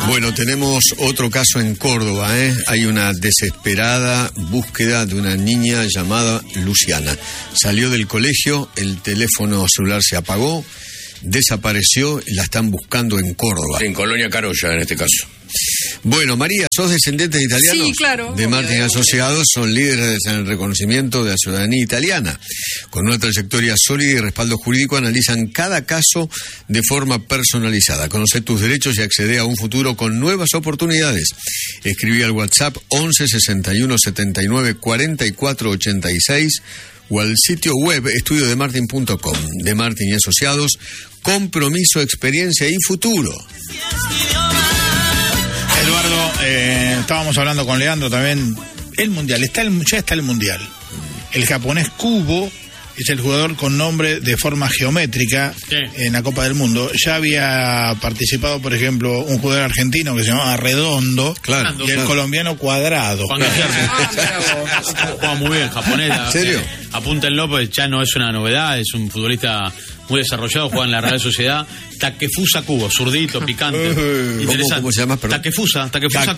Bueno, tenemos otro caso en Córdoba, ¿eh? Hay una desesperada búsqueda de una niña llamada Luciana. Salió del colegio, el teléfono celular se apagó, desapareció y la están buscando en Córdoba. En Colonia Carolla, en este caso. Bueno, María, ¿sos descendiente de italianos? Sí, claro. De Martín Asociados, son líderes en el reconocimiento de la ciudadanía italiana. Con una trayectoria sólida y respaldo jurídico, analizan cada caso de forma personalizada. Conoce tus derechos y accede a un futuro con nuevas oportunidades. Escribí al WhatsApp 11 61 79 44 86 o al sitio web estudiodemartin.com. De Martín y Asociados, compromiso, experiencia y futuro. Eduardo, estábamos hablando con Leandro también. El Mundial, ya está el Mundial. El japonés Kubo es el jugador con nombre de forma geométrica en la Copa del Mundo. Ya había participado, por ejemplo, un jugador argentino que se llamaba Redondo, y el colombiano Cuadrado. Juan Guillermo. Juega muy bien, japonés. ¿En serio? Apúntenlo, pues ya no es una novedad, es un futbolista muy desarrollado, juega en la Real Sociedad. Takefusa Kubo, zurdito, picante. Interesante. ¿Cómo se llama? Takefusa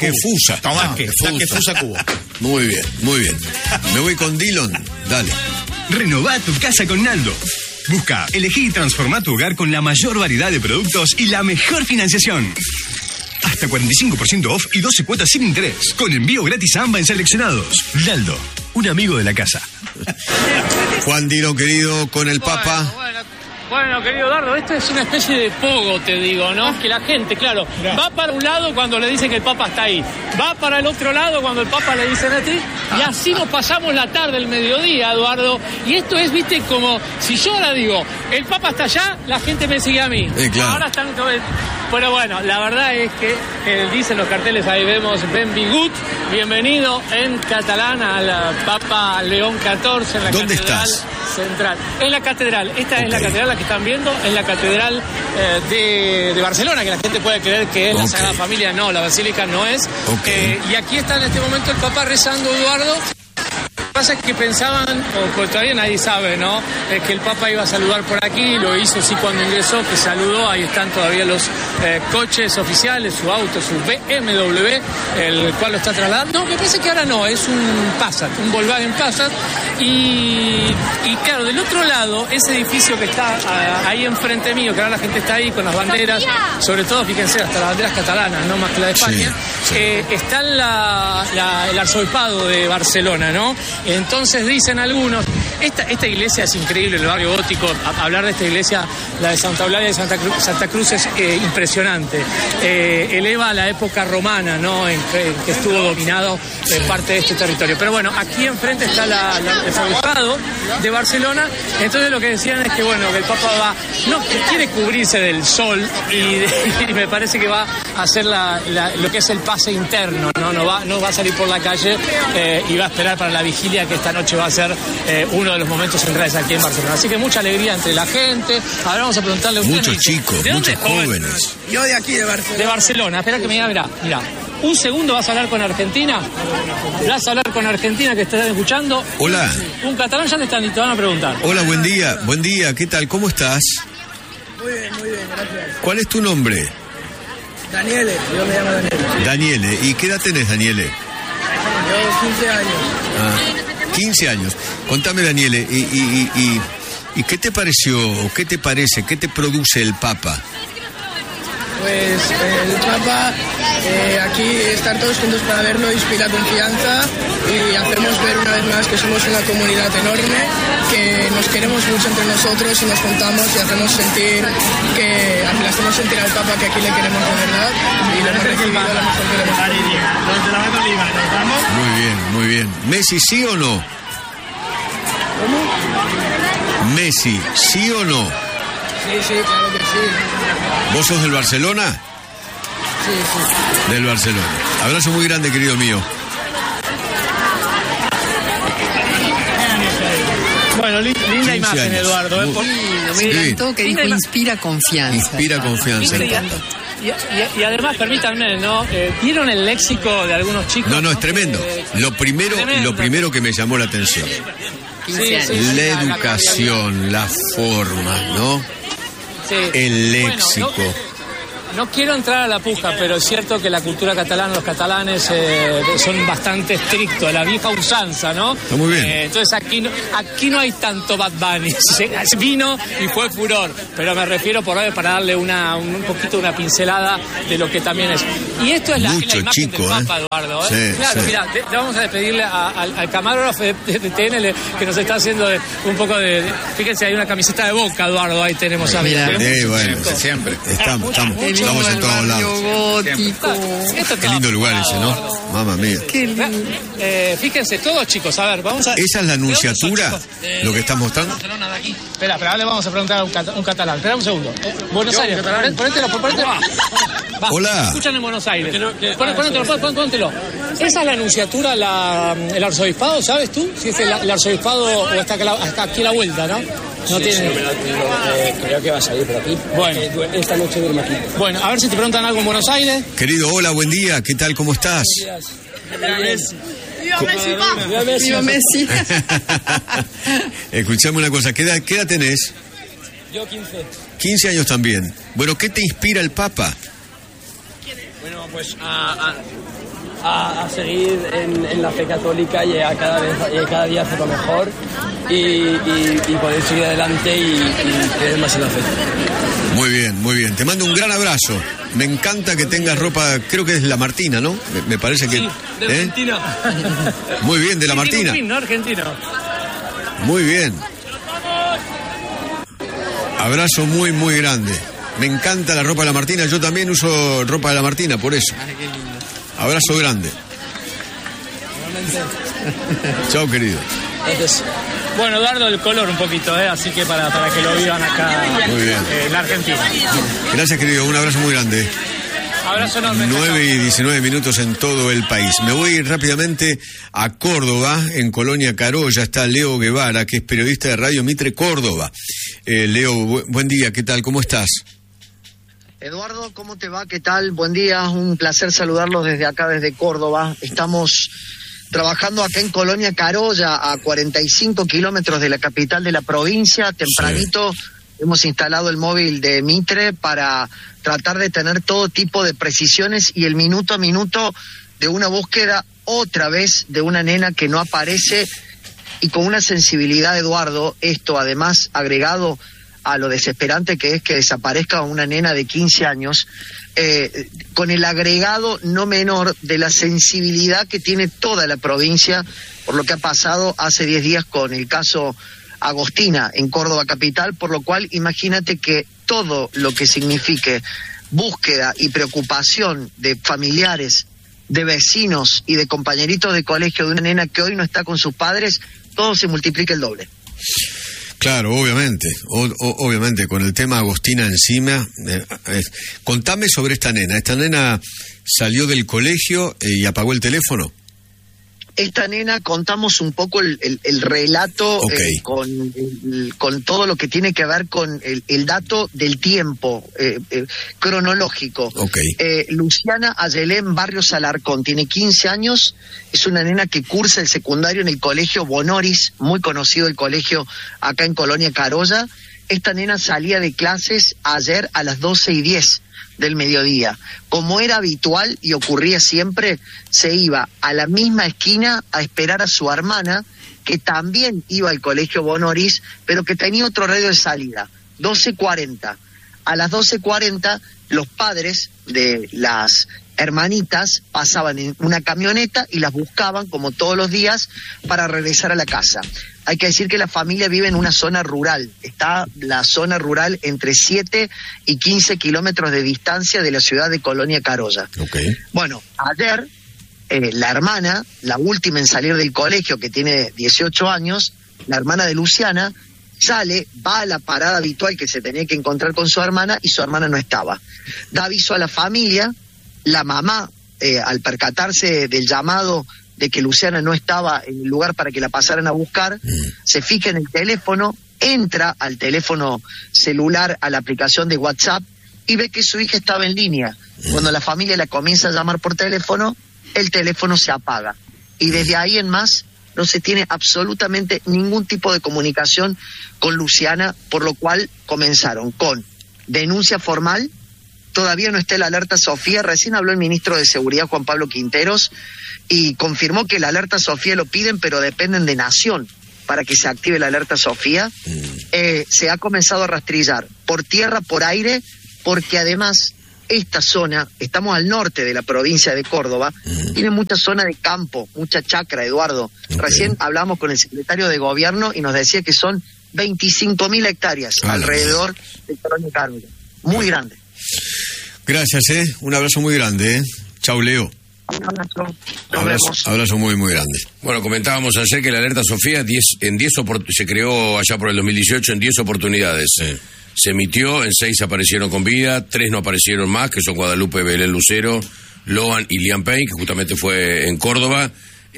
Kubo. Muy bien, muy bien. Me voy con Dillon, dale. Renová tu casa con Naldo. Busca, elegí y transformá tu hogar con la mayor variedad de productos y la mejor financiación. Hasta 45% off y 12 cuotas sin interés. Con envío gratis a AMBA en seleccionados. Naldo, un amigo de la casa. Juan Dillon, querido, con el Papa. Bueno, querido Dardo, esto es una especie de pogo, te digo, ¿no? Que la gente, claro, va para un lado cuando le dicen que el Papa está ahí, va para el otro lado cuando el Papa le dice ti, y así nos pasamos la tarde, el mediodía, Eduardo. Y esto es, viste, como si yo ahora digo, el Papa está allá, la gente me sigue a mí. Claro. Ahora están... Pero bueno, la verdad es que dicen los carteles, ahí vemos Benvingut, bienvenido en catalán al Papa León XIV en la ¿Dónde Catedral estás? Central. En la catedral, esta es la catedral, la que están viendo, es la catedral de Barcelona, que la gente puede creer que es la Sagrada Familia, no, la basílica no es. Y aquí está en este momento el Papa rezando, Eduardo. Lo que pasa es que pensaban, o todavía nadie sabe, ¿no? Que el Papa iba a saludar por aquí, lo hizo sí cuando ingresó, que saludó, ahí están todavía los coches oficiales, su auto, su BMW, el cual lo está trasladando. No, me parece que ahora no, es un Passat, un Volkswagen Passat. Y claro, del otro lado, ese edificio que está ahí enfrente mío, que ahora la gente está ahí con las banderas, sobre todo, fíjense, hasta las banderas catalanas, no más que la de España, está el arzobispado de Barcelona, ¿no? Entonces dicen algunos, esta iglesia es increíble, el barrio gótico, hablar de esta iglesia, la de Santa Eulalia de Santa Cruz es impresionante, eleva a la época romana, ¿no? En que estuvo dominado parte de este territorio. Pero bueno, aquí enfrente está el arzobispado de Barcelona. Entonces lo que decían es que bueno, que el Papa que quiere cubrirse del sol y me parece que va a hacer lo que es el pase interno, no va a salir por la calle y va a esperar para la vigilia, que esta noche va a ser uno de los momentos centrales aquí en Barcelona. Así que mucha alegría entre la gente. Ahora vamos a preguntarle a usted. Muchos chicos, muchos jóvenes. Yo de aquí, de Barcelona. De Barcelona. Espera que me diga, mira. Un segundo, ¿vas a hablar con Argentina? ¿Vas a hablar con Argentina que estás escuchando? Hola. Un catalán ya te van a preguntar. Hola, buen día, ¿qué tal? ¿Cómo estás? Muy bien, gracias. ¿Cuál es tu nombre? Daniele, yo me llamo Daniele. Daniele, ¿y qué edad tenés, Daniele? Yo 15 años. 15 años. Contame, Daniele, ¿y qué te pareció, o qué te parece, qué te produce el Papa? Pues el Papa, aquí estar todos juntos para verlo inspira confianza y hacemos ver una vez más que somos una comunidad enorme, que nos queremos mucho entre nosotros y nos juntamos y hacemos sentir al Papa que aquí le queremos de verdad y lo hemos recibido lo mejor que le hemos. Muy bien. ¿Messi sí o no? ¿Cómo? ¿Messi sí o no? Sí, claro que sí. ¿Vos sos del Barcelona? Sí. Del Barcelona. Abrazo muy grande, querido mío. Bueno, linda imagen, años. Eduardo. Me encantó que dijo inspira confianza. Inspira confianza. Y además, permítanme, ¿no? ¿Vieron el léxico de algunos chicos? No, es tremendo. Lo primero que me llamó la atención. La educación, la forma, ¿no? Sí. El léxico. Bueno, No quiero entrar a la puja, pero es cierto que la cultura catalana, los catalanes son bastante estrictos, la vieja usanza, ¿no? Está muy bien. Entonces aquí no hay tanto Bad Bunny. Vino y fue furor, pero me refiero por hoy para darle un poquito una pincelada de lo que también es. Y esto es la imagen chico, del Papa, Eduardo. Sí, claro, sí. mira, le vamos a despedirle al camarógrafo de TN que nos está haciendo un poco de... Fíjense, hay una camiseta de Boca, Eduardo, ahí tenemos a Bueno, siempre. Estamos en todos lados. Gótico. Qué lindo lugar ese, ¿no? Mamma mía. Qué lindo. Fíjense, todos chicos, a ver, vamos a... ¿Esa es la anunciatura? ¿Lo que estás mostrando? Espera, ahora le vamos a preguntar a un catalán. Espera un segundo. Buenos Aires, ponételo. Va, Hola. Escuchan en Buenos Aires. Póntelo. ¿Esa es la anunciatura, el arzobispado, sabes tú? Si es el arzobispado o está aquí a la vuelta, ¿no? No tiene... Creo que va a salir por aquí. Bueno. Esta noche duerme aquí. Bueno, a ver si te preguntan algo en Buenos Aires. Querido, hola, buen día. ¿Qué tal? ¿Cómo estás? Viva Messi. Escuchame una cosa. ¿Qué edad tenés? Yo 15. 15 años también. Bueno, ¿qué te inspira el Papa? Bueno, pues a seguir en la fe católica y a cada día hacerlo mejor y poder seguir adelante y creer más en la fe. Muy bien. Te mando un gran abrazo. Me encanta que tengas ropa, creo que es La Martina, ¿no? Me parece que... Sí, de Argentina. Muy bien, de La Martina. Sí, argentino. Muy bien. Abrazo muy, muy grande. Me encanta la ropa de La Martina. Yo también uso ropa de La Martina, por eso. Abrazo grande. Chao, querido. Entonces, Bueno, Eduardo, el color un poquito, así que para que lo vivan acá Muy bien. En la Argentina. Gracias, querido. Un abrazo muy grande. Abrazo enorme. 9:19 en todo el país. Me voy rápidamente a Córdoba, en Colonia Carolla. Está Leo Guevara, que es periodista de Radio Mitre Córdoba. Leo, buen día, ¿qué tal? ¿Cómo estás? Eduardo, ¿cómo te va? ¿Qué tal? Buen día, un placer saludarlos desde acá, desde Córdoba. Estamos trabajando acá en Colonia Carolla, a 45 kilómetros de la capital de la provincia. Tempranito hemos instalado el móvil de Mitre para tratar de tener todo tipo de precisiones y el minuto a minuto de una búsqueda otra vez de una nena que no aparece y con una sensibilidad, Eduardo, esto además agregado a lo desesperante que es que desaparezca una nena de 15 años, con el agregado no menor de la sensibilidad que tiene toda la provincia por lo que ha pasado hace 10 días con el caso Agostina en Córdoba capital, por lo cual imagínate que todo lo que signifique búsqueda y preocupación de familiares, de vecinos y de compañeritos de colegio de una nena que hoy no está con sus padres, todo se multiplica el doble. Claro, obviamente, obviamente, con el tema Agostina encima. Contame sobre esta nena. ¿Esta nena salió del colegio y apagó el teléfono? Esta nena, contamos un poco el relato con todo lo que tiene que ver con el dato del tiempo cronológico. Luciana Ayelén Barrios Alarcón, tiene 15 años, es una nena que cursa el secundario en el colegio Bonoris, muy conocido el colegio acá en Colonia Carolla. Esta nena salía de clases ayer a las 12:10 del mediodía. Como era habitual y ocurría siempre, se iba a la misma esquina a esperar a su hermana, que también iba al colegio Bonoris, pero que tenía otro horario de salida, 12:40. A las 12:40 los padres de las hermanitas pasaban en una camioneta y las buscaban como todos los días para regresar a la casa. Hay que decir que la familia vive en una zona rural. Está la zona rural entre 7 y 15 kilómetros de distancia de la ciudad de Colonia Carolla. Bueno, ayer la hermana, la última en salir del colegio, que tiene 18 años, la hermana de Luciana, sale, va a la parada habitual que se tenía que encontrar con su hermana y su hermana no estaba. Da aviso a la familia, la mamá, al percatarse del llamado de que Luciana no estaba en el lugar para que la pasaran a buscar, se fija en el teléfono, entra al teléfono celular, a la aplicación de WhatsApp, y ve que su hija estaba en línea. Cuando la familia la comienza a llamar por teléfono, el teléfono se apaga. Y desde ahí en más no se tiene absolutamente ningún tipo de comunicación con Luciana, por lo cual comenzaron con denuncia formal, todavía no está el alerta Sofía. Recién habló el ministro de Seguridad, Juan Pablo Quinteros, y confirmó que el alerta Sofía lo piden, pero dependen de Nación para que se active la alerta Sofía. Se ha comenzado a rastrillar por tierra, por aire, porque además esta zona, estamos al norte de la provincia de Córdoba, tiene mucha zona de campo, mucha chacra, Eduardo. Recién hablamos con el secretario de Gobierno y nos decía que son 25.000 hectáreas alrededor de Colonia Carmen. Muy grande. Gracias, un abrazo muy grande, Chau, Leo. Un abrazo. Abrazo muy, muy grande. Bueno, comentábamos ayer que la alerta Sofía se creó allá por el 2018 en 10 oportunidades. Se emitió, en 6 aparecieron con vida, 3 no aparecieron más, que son Guadalupe, Belén Lucero, Loan y Liam Payne, que justamente fue en Córdoba,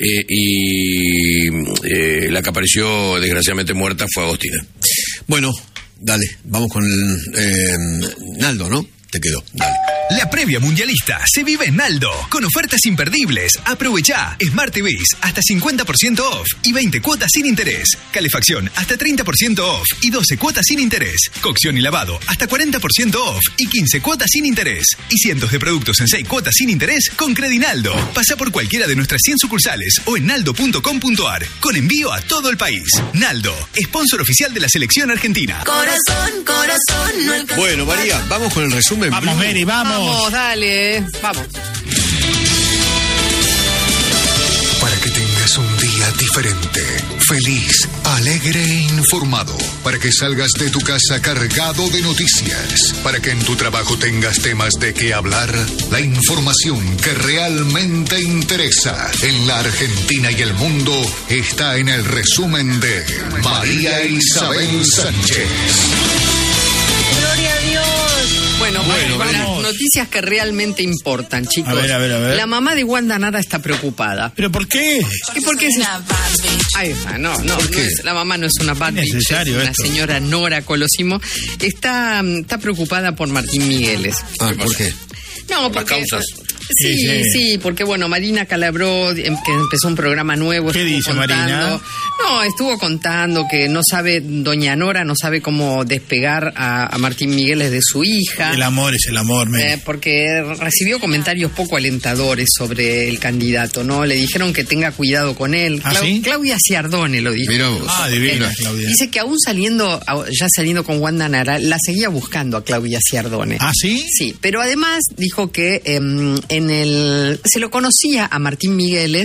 y la que apareció desgraciadamente muerta fue Agostina. Bueno, dale, vamos con Naldo, ¿no? Te quedó, dale. La previa mundialista se vive en Naldo, con ofertas imperdibles. Aprovechá Smart TVs hasta 50% off y 20 cuotas sin interés. Calefacción hasta 30% off y 12 cuotas sin interés. Cocción y lavado hasta 40% off y 15 cuotas sin interés. Y cientos de productos en 6 cuotas sin interés con Credinaldo. Pasa por cualquiera de nuestras 100 sucursales o en naldo.com.ar, con envío a todo el país. Naldo, sponsor oficial de la selección argentina. Corazón, corazón, no alcanza. Bueno, María, vamos con el resumen. Vamos, Mary, vamos. Vamos, dale, vamos. Para que tengas un día diferente, feliz, alegre e informado. Para que salgas de tu casa cargado de noticias. Para que en tu trabajo tengas temas de qué hablar. La información que realmente interesa en la Argentina y el mundo está en el resumen de María Isabel Sánchez. Gloria a Dios. Bueno, las noticias que realmente importan, chicos. A ver. La mamá de Wanda Nara está preocupada. ¿Pero por qué? ¿Y por qué es una Barbie? Ahí está, no es, la mamá no es una Barbie, es la señora Nora Colosimo. Está preocupada por Martín Migueles. ¿Por qué? No, porque... Las causas. Sí, porque Marina Calabró, que empezó un programa nuevo. ¿Qué dice Marina? No, estuvo contando que doña Nora no sabe cómo despegar a Martín Migueles de su hija. El amor es el amor, porque recibió comentarios poco alentadores sobre el candidato, ¿no? Le dijeron que tenga cuidado con él. ¿Sí? Claudia Ciardone lo dijo. Mirá vos. Divina, Claudia. Dice que aún saliendo con Wanda Nara, la seguía buscando a Claudia Ciardone. ¿Ah, sí? Sí, pero además dijo que se lo conocía a Martín Migueles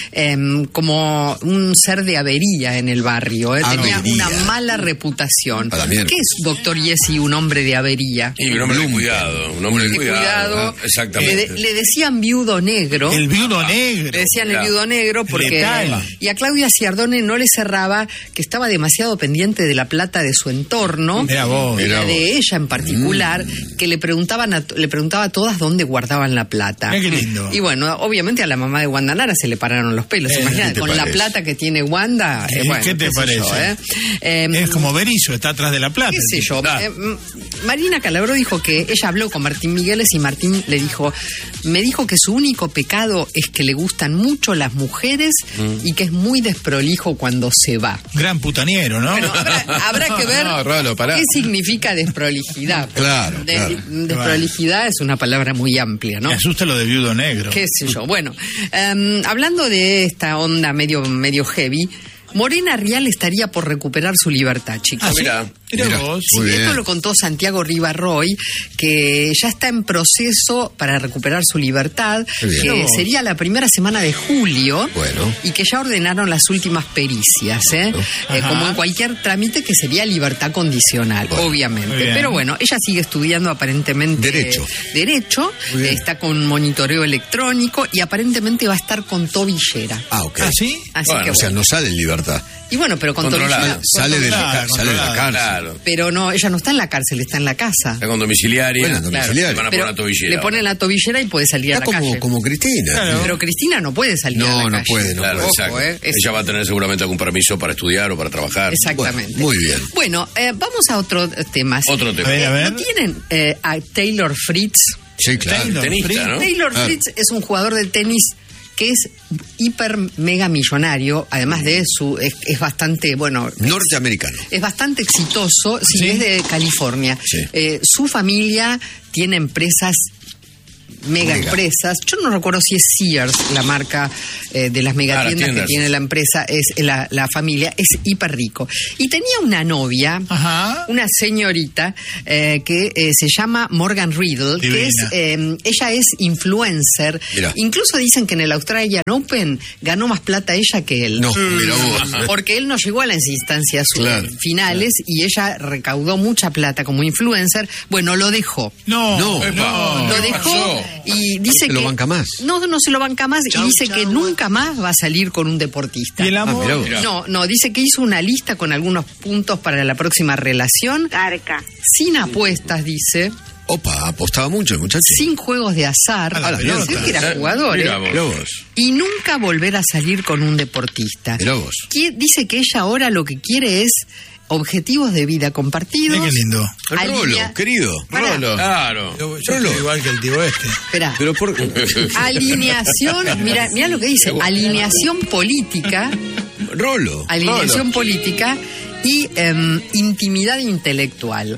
como un ser de avería en el barrio. Tenía una mala reputación. ¿Qué es, doctor Yesi, un hombre de avería? Y un hombre de cuidado. Un hombre de cuidado. Exactamente. Le decían viudo negro. El viudo negro. Le decían el viudo negro porque... Y a Claudia Ciardone no le cerraba que estaba demasiado pendiente de la plata de su entorno. De ella en particular, que le preguntaba a todas dónde guardaban la plata. Qué lindo. Y bueno, obviamente a la mamá de Wanda Nara se le pararon los pelos. Imagínate, con la plata que tiene Wanda. ¿Qué te parece? Es como Berizzo, está atrás de la plata. ¿Qué sé yo? Marina Calabró dijo que ella habló con Martín Migueles y Martín me dijo que su único pecado es que le gustan mucho las mujeres y que es muy desprolijo cuando se va. Gran putaniero, ¿no? Bueno, habrá que ver qué significa desprolijidad. Claro. Desprolijidad es una palabra muy amplia, ¿no? Me asusta lo de viudo negro. Qué sé yo. Bueno, hablando de esta onda medio heavy, Morena Rial estaría por recuperar su libertad, chicos. Mira vos. Sí, esto lo contó Santiago Rivarroy, que ya está en proceso para recuperar su libertad, que sería la primera semana de julio, y que ya ordenaron las últimas pericias, como en cualquier trámite que sería libertad condicional, obviamente. Pero bueno, ella sigue estudiando aparentemente Derecho, está con monitoreo electrónico y aparentemente va a estar con tobillera. ¿Ah, sí? Así que o sea, no sale en libertad. Y bueno, pero con tobillera. Sale de la cárcel. Claro. Pero no, ella no está en la cárcel, está en la casa. Está con domiciliaria. Bueno, domiciliaria. Le van a poner la tobillera. Le ponen la tobillera y puede salir a la calle. Como Cristina. Claro. Pero Cristina no puede salir a la calle. No puede. Claro, exacto. Ella va a tener seguramente algún permiso para estudiar o para trabajar. Exactamente. Bueno, muy bien. Bueno, vamos a otro tema. Otro tema. A ver. ¿No tienen a Taylor Fritz? Sí, claro. Tenista, ¿no? Taylor Fritz es un jugador de tenis que es hiper mega millonario, además de eso, es bastante, bueno... Norteamericano. Es bastante exitoso, sí, es de California. Sí. Su familia tiene empresas... Mega empresas. Yo no recuerdo si es Sears la marca de las megatiendas que tiene la empresa, es la familia, es hiper rico. Y tenía una novia, una señorita, que se llama Morgan Riddle, divina, que es, ella es influencer. Mirá. Incluso dicen que en el Australian Open ganó más plata ella que él. No, mira vos. Porque él no llegó a las instancias finales y ella recaudó mucha plata como influencer. Bueno, lo dejó. No. Lo dejó. Y dice que lo banca más. No se lo banca más. Y dice que nunca más va a salir con un deportista. ¿Y el amor? No, dice que hizo una lista con algunos puntos para la próxima relación. Carca. Sin apuestas, dice. Opa, apostaba mucho el muchacho. Sin juegos de azar. Sé que era jugador. Mirá vos. Y nunca volver a salir con un deportista. Mirá vos. Dice que ella ahora lo que quiere es objetivos de vida compartidos. Qué lindo. Rolo, querido. Rolo. Claro. Yo estoy igual que el tío este. Espera. Pero por... Alineación, mira lo que dice. Alineación política. Rolo. Alineación política y intimidad intelectual.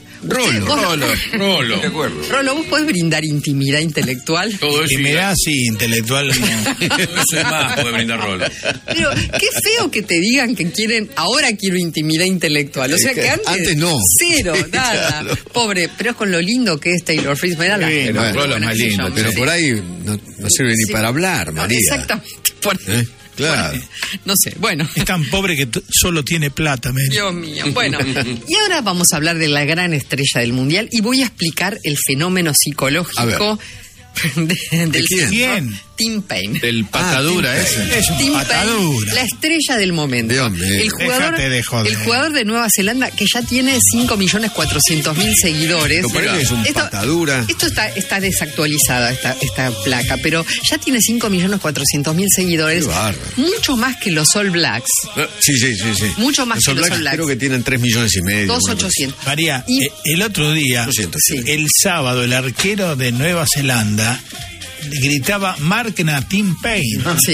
Rolo. De acuerdo. Rolo, ¿vos podés brindar intimidad intelectual? Todo eso. Intimidad sí, intelectual no. Todo eso es más puede brindar Rolo. Pero qué feo que te digan que quieren, ahora quiero intimidad intelectual. O sea que antes no. Cero, nada. Claro. Pobre, pero es con lo lindo que es Taylor Swift. Me da la pena. Rolo es más lindo. Pero por ahí no sirve ni para hablar, María. Exactamente. Claro. No sé, bueno. Es tan pobre que solo tiene plata, men. Dios mío. Bueno, y ahora vamos a hablar de la gran estrella del Mundial y voy a explicar el fenómeno psicológico del ¿Quién? Tim Payne. Del patadura ese. Es un Tim patadura. Payne, la estrella del momento. Dios mío. El jugador de Nueva Zelanda que ya tiene 5.400.000 seguidores. Lo parece que es un patadura. Esto está desactualizada, esta placa, pero ya tiene 5.400.000 seguidores. Mucho más que los All Blacks. Sí. Mucho más que los All Blacks. Creo que tienen 3,5 millones. 2.800.000. María, el otro día, el sábado, el arquero de Nueva Zelanda gritaba marquen a Tim Payne. Sí.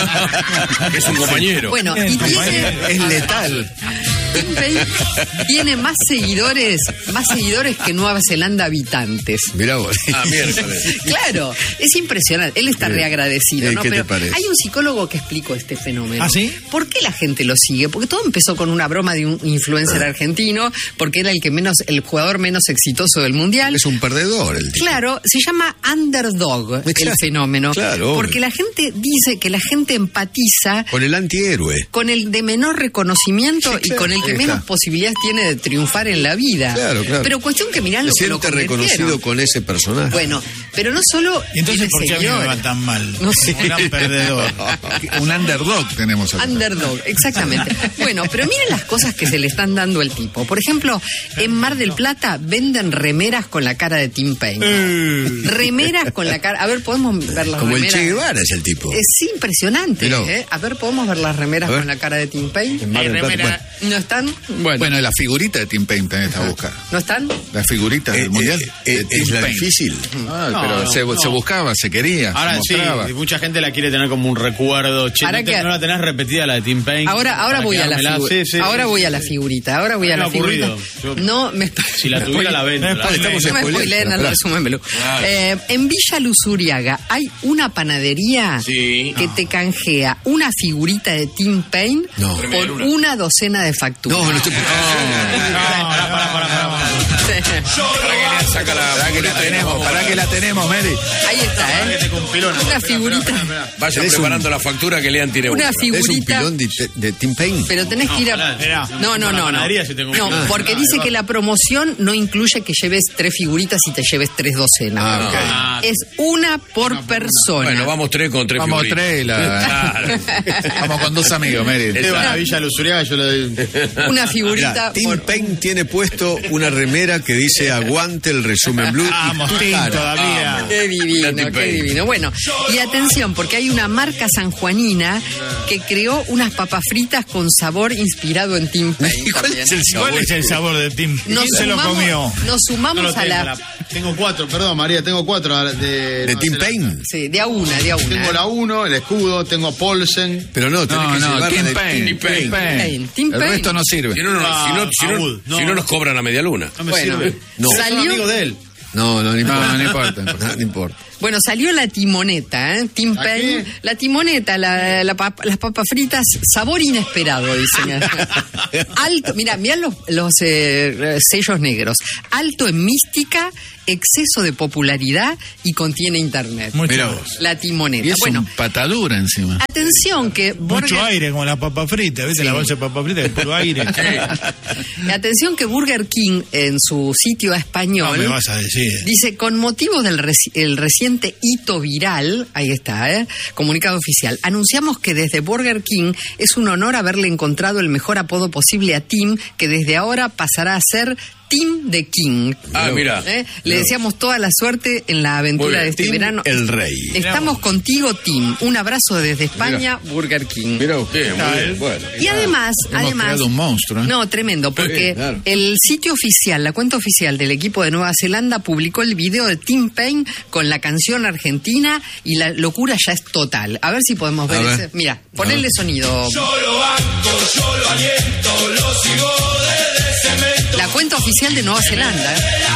Es un compañero. Bueno, y es letal. Tim Payne tiene más seguidores que Nueva Zelanda habitantes. Mirá vos. Miércoles. Claro, es impresionante. Él está reagradecido, ¿no? ¿Qué Pero te parece? hay un psicólogo que explicó este fenómeno. ¿Ah, sí? ¿Por qué la gente lo sigue? Porque todo empezó con una broma de un influencer argentino, porque era el jugador menos exitoso del mundial. Es un perdedor el tipo. Claro, se llama underdog el fenómeno. Claro, porque la gente dice que la gente empatiza con el antihéroe, con el de menor reconocimiento y con el que menos posibilidades tiene de triunfar en la vida. Claro. Pero cuestión que mirá lo que lo convirtieron. Reconocido con ese personaje. Bueno, pero no solo. Entonces, ¿por qué a mí me va tan mal? No sé. Un gran perdedor. Un underdog tenemos acá. Underdog, exactamente. Bueno, pero miren las cosas que se le están dando al tipo. Por ejemplo, en Mar del Plata venden remeras con la cara de Tim Payne. Remeras con la cara. A ver, podemos ver las como remeras. Como el Che Guevara es el tipo. Es impresionante. A ver, podemos ver las remeras con la cara de Tim Payne. ¿No están? Bueno, la figurita de Tim Payne también está a buscar. ¿No están? La figurita del Mundial. Es la difícil. Pero se buscaba, se quería. Ahora se sí, mucha gente la quiere tener como un recuerdo. Che, no la tenés repetida la de Tim Payne. Ahora voy a la figurita. Ahora voy a la figurita. No me. Si la tuviera la vendo. No me spoileen el resumen. En Villa Luzuriaga hay una panadería que te canjea una figurita de Tim Payne por una docena de facturas. No estoy Para que la tenemos, Mary. Ahí está, una figurita. Vaya preparando la factura que Lean tiene una figurita. Es un pilón de Tim Payne. Pero tenés que ir a. No, porque dice que la promoción no incluye que lleves 3 figuritas y te lleves 3 docenas. Es una por persona. Bueno, vamos 3 con 3 Vamos figuritas. 3 vamos con 2 amigos, Mary. Una Villa Luzuriaga, yo le doy una figurita. Tim Payne tiene puesto una remera que dice aguante el resumen blue. Vamos, Tim, todavía. Qué divino. Bueno, y atención, porque hay una marca sanjuanina que creó unas papas fritas con sabor inspirado en Tim Payne. ¿Cuál es el sabor de Tim? ¿Quién se lo comió? Nos sumamos a la... Tengo 4, perdón, María, tengo 4 de Tim Payne. Sí, de a una. Tengo la 1, el escudo, tengo Paulsen. Pero no, tenés que llevar Tim de Payne. Tim El Payne. resto no sirve. Si no nos cobran a media luna. No me sirve. No. Soy amigo de él. No importa. No importa. Bueno, salió la timoneta, Tim Payne. La timoneta, las papas fritas, sabor inesperado, dicen. Alto, mirá los sellos negros. Alto en mística, exceso de popularidad y contiene internet. Mira vos. La timoneta. Y es patadura encima. Atención que mucho aire como la papa frita, ¿viste? Sí. La bolsa de papa frita es puro aire. Atención que Burger King en su sitio español, no me vas a decir, dice, con motivo del reciente hito viral, ahí está, comunicado oficial, anunciamos que desde Burger King es un honor haberle encontrado el mejor apodo posible a Tim, que desde ahora pasará a ser Tim de King. Mira. Le deseamos toda la suerte en la aventura de este Tim, verano. El rey. Estamos contigo, Tim. Un abrazo desde España, Burger King. Mira usted, muy bien. Bueno. Y además, creado un monstruo. No, tremendo, porque el sitio oficial, la cuenta oficial del equipo de Nueva Zelanda publicó el video de Tim Payne con la canción argentina y la locura ya es total. A ver si podemos ver ese. Mira, ponele sonido. Yo lo banco, yo lo aliento, lo sigo desde cemento. La cuenta oficial de Nueva Zelanda.